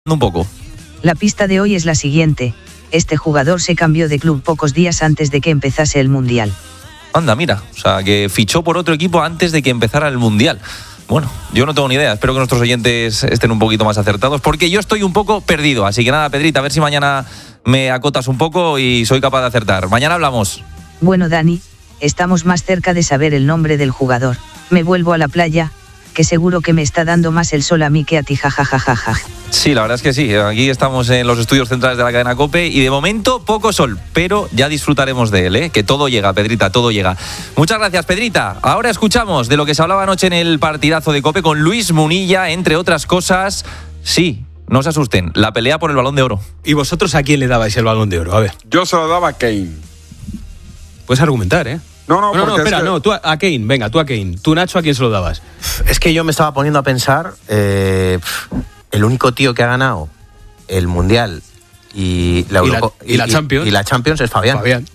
un poco. La pista de hoy es la siguiente. Este jugador se cambió de club pocos días antes de que empezase el Mundial. Anda, mira, o sea, que fichó por otro equipo antes de que empezara el Mundial. Bueno, yo no tengo ni idea, espero que nuestros oyentes estén un poquito más acertados, porque yo estoy un poco perdido. Así que nada, Pedrita, a ver si mañana me acotas un poco y soy capaz de acertar. Mañana hablamos. Bueno, Dani, estamos más cerca de saber el nombre del jugador. Me vuelvo a la playa, que seguro que me está dando más el sol a mí que a ti, jajajajaja. Sí, la verdad es que sí. Aquí estamos en los estudios centrales de la cadena COPE y de momento poco sol, pero ya disfrutaremos de él, ¿eh? Que todo llega, Pedrita, todo llega. Muchas gracias, Pedrita. Ahora escuchamos de lo que se hablaba anoche en el partidazo de COPE con Luis Munilla, entre otras cosas. Sí, no se asusten, la pelea por el Balón de Oro. ¿Y vosotros a quién le dabais el Balón de Oro? A ver. Yo se lo daba a Kane. Puedes argumentar, ¿eh? No, espera, es que... tú a Kane, venga, tú a Kane. Tú, Nacho, ¿a quién se lo dabas? Es que yo me estaba poniendo a pensar, el único tío que ha ganado el Mundial y la Champions es Fabián.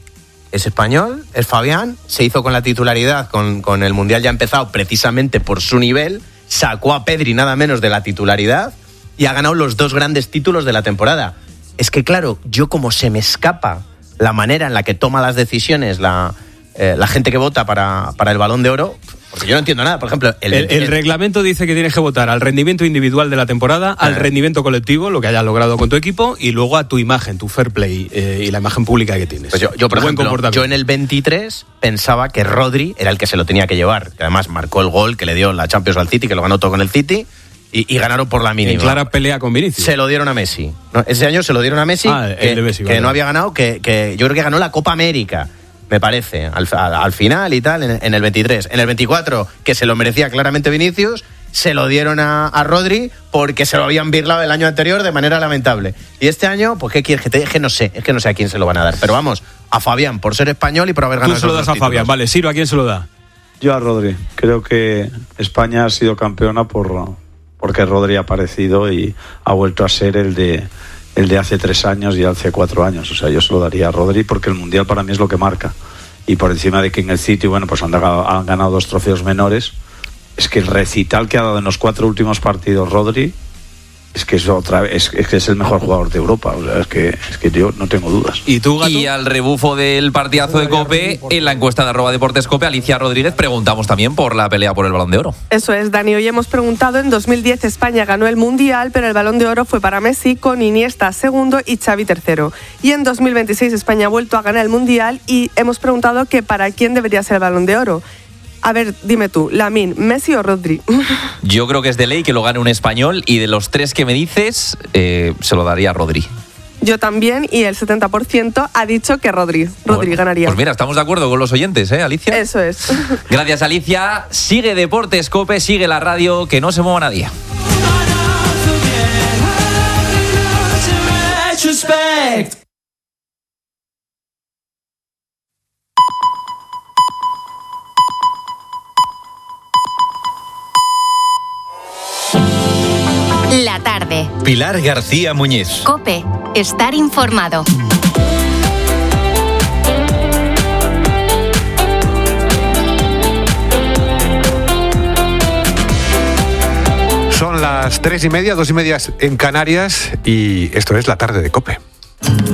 Es español, es Fabián, se hizo con la titularidad, con el Mundial ya empezado precisamente por su nivel, sacó a Pedri nada menos de la titularidad y ha ganado los 2 grandes títulos de la temporada. Es que claro, yo como se me escapa la manera en la que toma las decisiones la gente que vota para el Balón de Oro, porque yo no entiendo nada. Por ejemplo, el reglamento dice que tienes que votar al rendimiento individual de la temporada, al rendimiento colectivo, lo que hayas logrado con tu equipo, y luego a tu imagen, tu fair play y la imagen pública que tienes. Pues yo por ejemplo, yo en el 23 pensaba que Rodri era el que se lo tenía que llevar, que además marcó el gol que le dio la Champions al City, que lo ganó todo con el City, y ganaron por la mínima. En clara pelea con Vinicius. Se lo dieron a Messi. No, ese año se lo dieron a Messi, que no había ganado, que yo creo que ganó la Copa América, me parece, al final y tal, en el 23. En el 24, que se lo merecía claramente Vinicius, se lo dieron a Rodri porque se lo habían birlado el año anterior de manera lamentable. Y este año, pues ¿qué quieres que te deje? No sé a quién se lo van a dar. Pero vamos, a Fabián, por ser español y por haber ganado. Tú se lo das a Fabián, vale. Ciro, ¿a quién se lo da? Yo a Rodri. Creo que España ha sido campeona porque Rodri ha aparecido y ha vuelto a ser el de hace 3 años y hace 4 años. O sea, yo se lo daría a Rodri porque el Mundial para mí es lo que marca. Y por encima de que en el City, bueno, pues han ganado 2 trofeos menores. Es que el recital que ha dado en los 4 últimos partidos Rodri es que es el mejor jugador de Europa. O sea, es que yo no tengo dudas. ¿Y tú, Gato? Y al rebufo del partidazo de COPE, en la encuesta de @deportescope, Alicia Rodríguez, preguntamos también por la pelea por el Balón de Oro. Eso es, Dani. Hoy hemos preguntado, en 2010 España ganó el Mundial, pero el Balón de Oro fue para Messi, con Iniesta segundo y Xavi tercero. Y en 2026 España ha vuelto a ganar el Mundial y hemos preguntado que para quién debería ser el Balón de Oro. A ver, dime tú, Lamine, ¿Messi o Rodri? Yo creo que es de ley que lo gane un español y de los 3 que me dices, se lo daría a Rodri. Yo también, y el 70% ha dicho que Rodri ganaría. Pues mira, estamos de acuerdo con los oyentes, ¿eh, Alicia? Eso es. Gracias, Alicia. Sigue Deportes COPE, sigue la radio, que no se mueva nadie. La tarde. Pilar García Muñiz. COPE. Estar informado. Son las 3:30, 2:30 en Canarias y esto es La tarde de COPE.